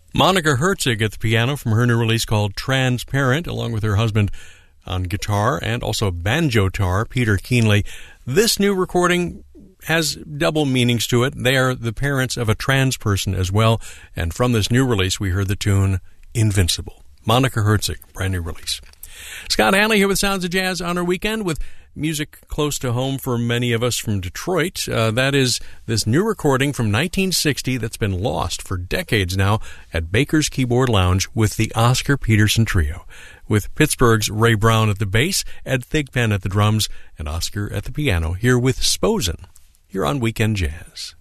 Monica Herzig at the piano from her new release called Transparent, along with her husband on guitar and also banjo-tar, Peter Keenley. This new recording has double meanings to it. They are the parents of a trans person as well, and from this new release we heard the tune Invincible. Monica Herzig, brand new release. Scott Hanley here with Sounds of Jazz on our weekend with music close to home for many of us from Detroit. That is this new recording from 1960 that's been lost for decades now at Baker's Keyboard Lounge with the Oscar Peterson Trio, with Pittsburgh's Ray Brown at the bass, Ed Thigpen at the drums, and Oscar at the piano, here with Sposen, here on Weekend Jazz.